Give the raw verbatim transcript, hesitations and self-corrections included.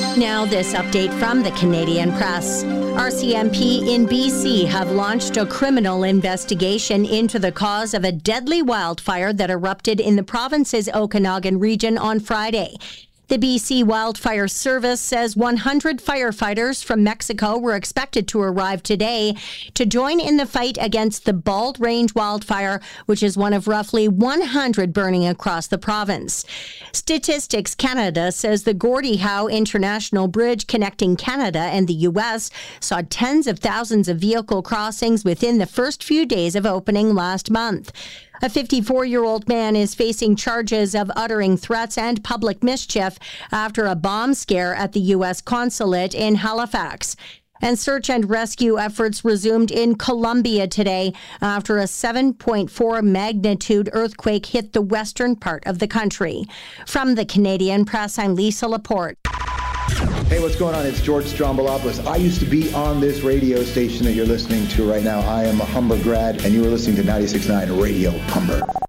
Now, this update from the Canadian Press. R C M P in B C have launched a criminal investigation into the cause of a deadly wildfire that erupted in the province's Okanagan region on Friday. The B C Wildfire Service says one hundred firefighters from Mexico were expected to arrive today to join in the fight against the Bald Range wildfire, which is one of roughly one hundred burning across the province. Statistics Canada says the Gordie Howe International Bridge connecting Canada and the U S saw tens of thousands of vehicle crossings within the first few days of opening last month. A fifty-four-year-old man is facing charges of uttering threats and public mischief after a bomb scare at the U S consulate in Halifax. And search and rescue efforts resumed in Colombia today after a seven point four magnitude earthquake hit the western part of the country. From the Canadian Press, I'm Lisa Laporte. Hey, what's going on? It's George Strombolopoulos. I used to be on this radio station that you're listening to right now. I am a Humber grad, and you are listening to ninety-six point nine Radio Humber.